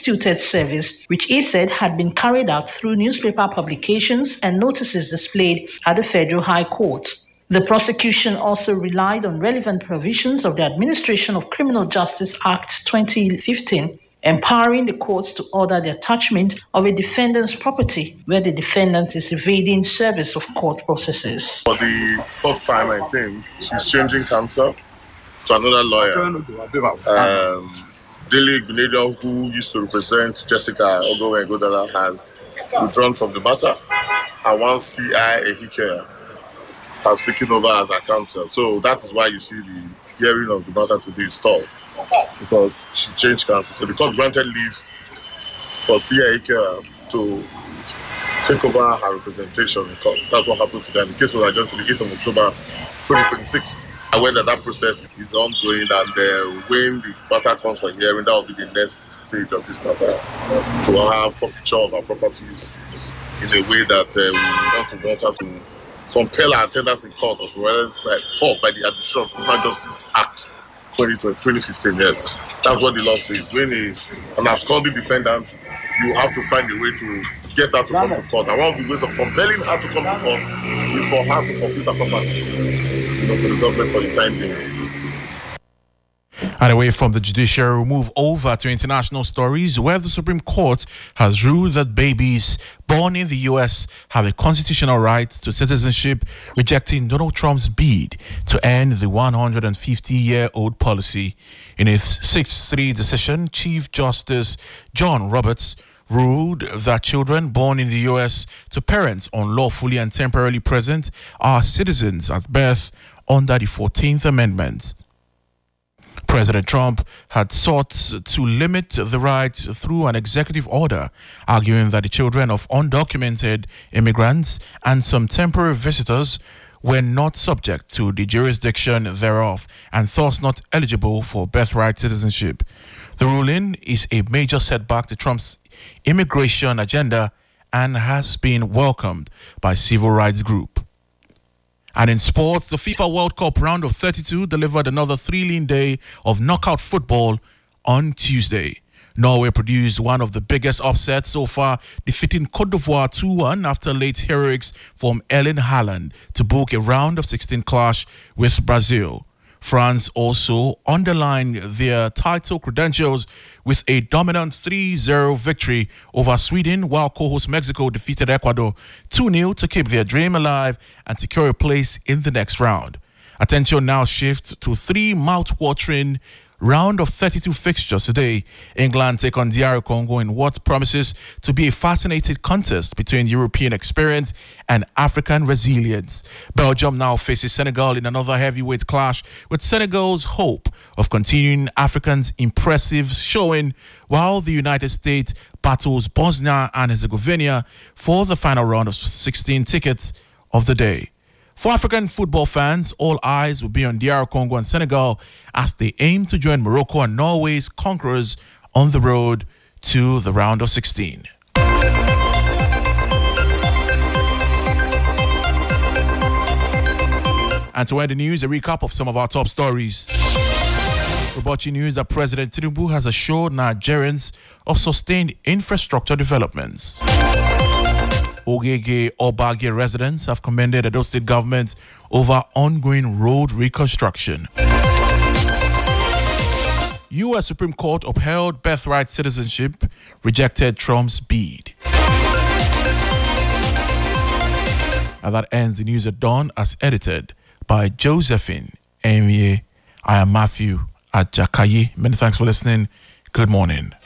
constituted service, which he said had been carried out through newspaper publications and notices displayed at the Federal High Court. The prosecution also relied on relevant provisions of the Administration of Criminal Justice Act 2015, empowering the courts to order the attachment of a defendant's property where the defendant is evading service of court processes. For the fourth time, I think, she's changing counsel to another lawyer. Dele Igbenedion, who used to represent Jessica Ogowe-Godala, has withdrawn from the matter, and one C.I. Ehike has taken over as a counsel. So that is why you see the hearing of the matter to be stalled, because she changed counsel. So the court granted leave for C.I. Ehike to take over her representation in court. That's what happened today. The case was adjourned to the 8th of October 2026. Aware that process is ongoing, and when the matter comes for hearing, that will be the next stage of this matter, to have forfeiture of our properties in a way that we want her to compel our attendance in court as well by the Administration of Criminal Justice Act 2015. Yes, that's what the law says. When an absconding defendant, you have to find a way to get her to come to court. And one of the ways of compelling her to come to court is for her to forfeit her property to the government for the time being. And away from the judiciary, we'll move over to international stories, where the Supreme Court has ruled that babies born in the U.S. have a constitutional right to citizenship, rejecting Donald Trump's bid to end the 150-year-old policy. In a 6-3 decision, Chief Justice John Roberts ruled that children born in the U.S. to parents unlawfully and temporarily present are citizens at birth under the 14th Amendment. President Trump had sought to limit the right through an executive order, arguing that the children of undocumented immigrants and some temporary visitors were not subject to the jurisdiction thereof and thus not eligible for birthright citizenship. The ruling is a major setback to Trump's immigration agenda and has been welcomed by civil rights groups. And in sports, the FIFA World Cup round of 32 delivered another thrilling day of knockout football on Tuesday. Norway produced one of the biggest upsets so far, defeating Cote d'Ivoire 2-1 after late heroics from Erling Haaland to book a round of 16 clash with Brazil. France also underlined their title credentials with a dominant 3-0 victory over Sweden, while co-host Mexico defeated Ecuador 2-0 to keep their dream alive and secure a place in the next round. Attention now shifts to 3 mouth-watering round of 32 fixtures today. England take on DR Congo in what promises to be a fascinating contest between European experience and African resilience. Belgium now faces Senegal in another heavyweight clash, with Senegal's hope of continuing Africans' impressive showing, while the United States battles Bosnia and Herzegovina for the final round of 16 tickets of the day. For African football fans, all eyes will be on DR Congo and Senegal as they aim to join Morocco and Norway's conquerors on the road to the round of 16. And to end the news, a recap of some of our top stories. We brought you news that President Tinubu has assured Nigerians of sustained infrastructure developments. Ogege Obage residents have commended Edo State government over ongoing road reconstruction. U.S. Supreme Court upheld birthright citizenship, rejected Trump's bid. And that ends the news at dawn, as edited by Josephine Emie. I am Matthew Ajakayi. Many thanks for listening. Good morning.